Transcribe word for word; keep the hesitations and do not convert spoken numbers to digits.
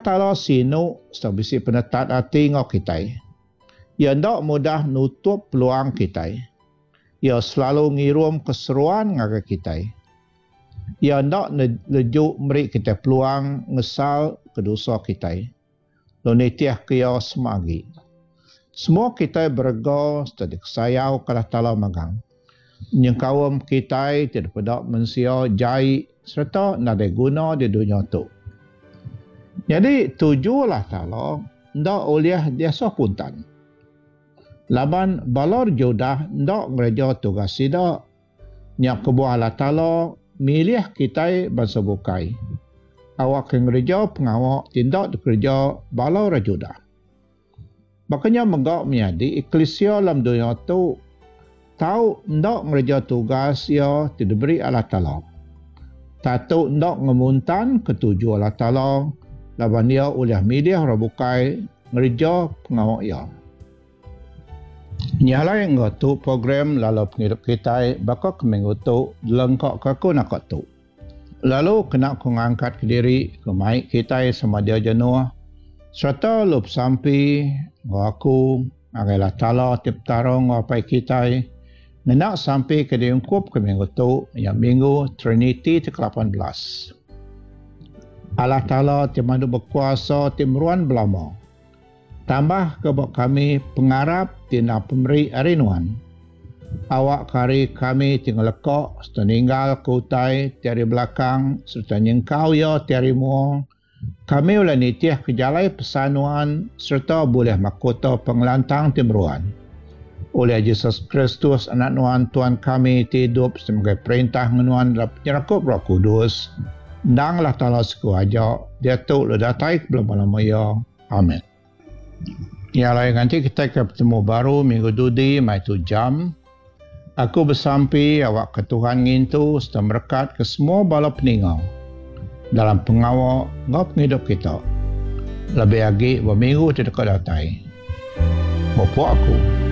Ta'ala sino sebisi penetat hati ngau kita. Ia ndak mudah nutup peluang kita. Ia selalu ngirum keseruan ngaga kita. Ia ndak lejuk meri kita peluang ngesal kedosa kita. Lonetiah kaya semagi. Semua kita bergo setedik sayau kalah Ta'ala magang. Nyengkawam kita tidak pedak mensia jai serta nada guna di dunia tu. Jadi tujulah Ta'ala ndak uliah dia sopuntan. Laban balor jodah ndak ngereja tugas sida. Nyak kebuah Allah Ta'ala milih kita bangsa bukai. Awak ngereja pengawak tindak dikerja balor jodah. Makanya menggak menjadi eklesia dalam dunia tu tahu ndak ngereja tugas ia tidak beri Allah Ta'ala. Tahu ndak ngemuntan ketujuh Allah Ta'ala laban dia uliah milih rabukai ngereja pengawak ia. Nyalai ngatu program lalu penghidup kita bakal keminggu tu lengkak kaku nak tu. Lalu kena ku ngangkat ke diri ke maik kita sama dia jenuh serta lup sampai ngaku agalah Ta'ala tip tarong ngapai kita ngenak sampai ke diungkup ke minggu tu yang minggu Trinity ke lapan belas. Allah Ta'ala timadu berkuasa timruan belama. Tambah kebak kami pengarap tina pemberi arinuan. Awak kari kami tinggal lekok seteninggal kutai tiari belakang serta nyengkau ya tiari muang. Kami ulah nitiah kejalai pesanuan serta boleh makota pengelantang timruan. Oleh Yesus Kristus anak nuan Tuhan kami hidup sebagai perintah menuan dalam penyerakup Roh Kudus. Danglah Ta'ala sekuaja dia tu ledatai belum lama ya. Amin. Ya lain nanti kita ketemu baru minggu dudi mai tu jam. Aku bersampi awak ke Tuhan ngintu serta berkat ke semua bala peningau dalam pengawal ngau penghidup kita. Lebih lagi berminggu tidak datai. Bapa aku.